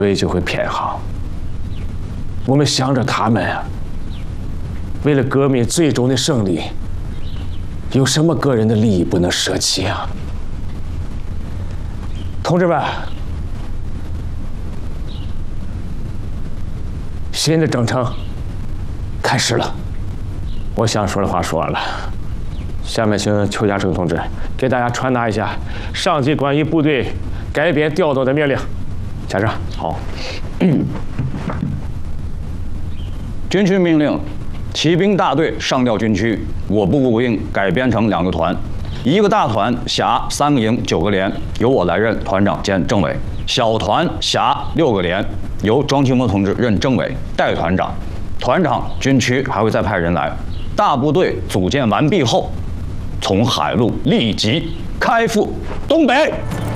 所以就会偏航。我们想着他们啊，为了革命最终的胜利，有什么个人的利益不能舍弃啊？同志们，新的征程开始了。我想说的话说完了，下面请邱家成同志给大家传达一下上级关于部队改编调动的命令。家长，好。 军区命令：骑兵大队上调军区，我部步兵改编成2个团，1个大团辖3个营9个连，由我来任团长兼政委；小团辖6个连，由庄清波同志任政委、代团长。团长军区还会再派人来。大部队组建完毕后，从海路立即开赴东北。